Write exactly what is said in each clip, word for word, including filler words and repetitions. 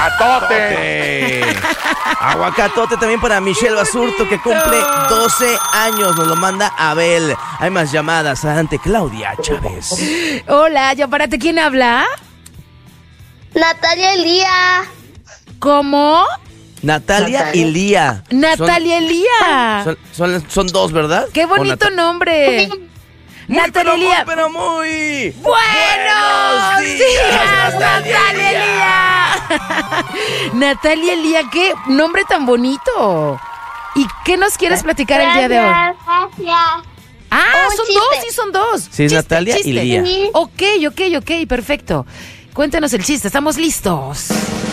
Aguacatote. Aguacatote también para Michelle Basurto, que cumple doce años. Nos lo manda Abel. Hay más llamadas. Adelante, Claudia Chávez. Hola, ya párate. ¿Quién habla? Natalia Elía. ¿Cómo? Natalia, Natalia. y Lía. Natalia son, Elía. Son, son, son dos, ¿verdad? Qué bonito Nat- nombre. Muy, Natalia pero Elía. Muy, pero muy. ¡Buenos días, días Natalia Elía! Natalia Elía, qué nombre tan bonito. ¿Y qué nos quieres platicar el día de hoy? Gracias. Ah, Un son chiste. dos, sí, son dos. Sí, es Chiste, Natalia chiste. y Lía. Ok, ok, ok, perfecto. Cuéntanos el chiste, estamos listos.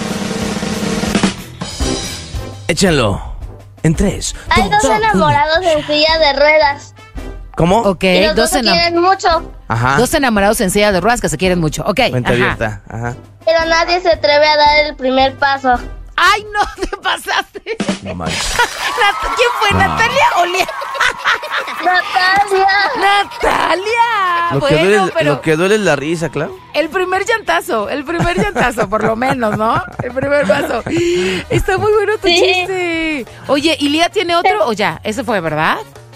Échenlo. En tres. Hay dos dos, enamorados en silla de ruedas. ¿Cómo? Ok, Y los dos dos, se enam- quieren mucho, Ajá. dos enamorados en silla de ruedas que se quieren mucho. Ok, Mente ajá. abierta. Ajá. pero nadie se atreve a dar el primer paso. ¡Ay, no! ¡Te pasaste! No manches. Nat- ¿Quién fue? ¿Natalia o Lía? ¡Natalia! ¡Natalia! Lo, bueno, que duele, pero lo que duele es la risa, claro. el primer llantazo, el primer llantazo, por lo menos, ¿no? El primer paso. Está muy bueno tu Sí. chiste. Oye, ¿y Lía tiene otro o ya? Ese fue, ¿verdad?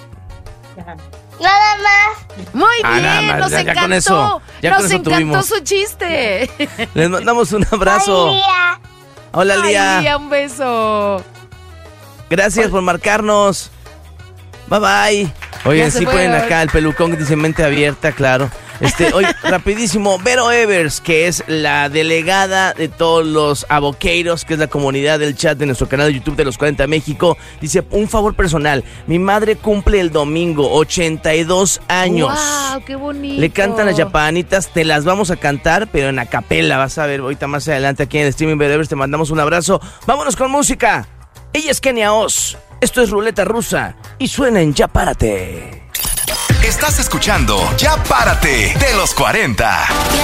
Nada más. Muy Ah, bien, nada más, nos ya- ya encantó. con eso, ya nos con eso encantó tuvimos. su chiste. Les mandamos un abrazo. Ay, Lía. Hola, Lía. Ay, Lía, un beso. Gracias por marcarnos. Bye bye. Oye, Ya se sí fue, ponen a ver. acá el pelucón que dice mente abierta, claro. Este, oye, rapidísimo, Vero Evers, que es la delegada de todos los avoqueiros, que es la comunidad del chat de nuestro canal de YouTube de los cuarenta México, dice, un favor personal, mi madre cumple el domingo, ochenta y dos años. Wow, qué bonito. Le cantan las yapanitas, te las vamos a cantar, pero en acapela, vas a ver ahorita más adelante aquí en el streaming Vero Evers, te mandamos un abrazo. Vámonos con música. Ella es Kenia Oz, esto es Ruleta Rusa y suena en Ya Párate. Estás escuchando Ya Párate de los cuarenta.